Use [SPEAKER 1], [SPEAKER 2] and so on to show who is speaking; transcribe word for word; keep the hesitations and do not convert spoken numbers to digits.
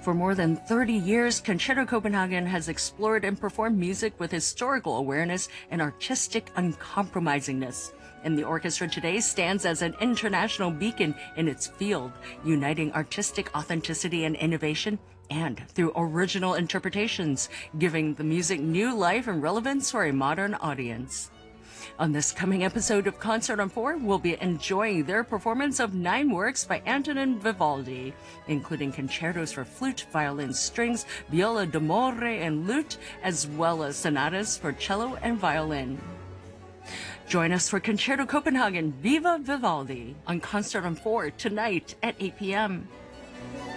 [SPEAKER 1] For more than thirty years, Concerto Copenhagen has explored and performed music with historical awareness and artistic uncompromisingness. And the orchestra today stands as an international beacon in its field, uniting artistic authenticity and innovation, and through original interpretations, giving the music new life and relevance for a modern audience. On this coming episode of Concert on Four, we'll be enjoying their performance of nine works by Antonin Vivaldi, including concertos for flute, violin, strings, viola d'amore, and lute, as well as sonatas for cello and violin. Join us for Concerto Copenhagen Viva Vivaldi on Concert on Four tonight at eight p m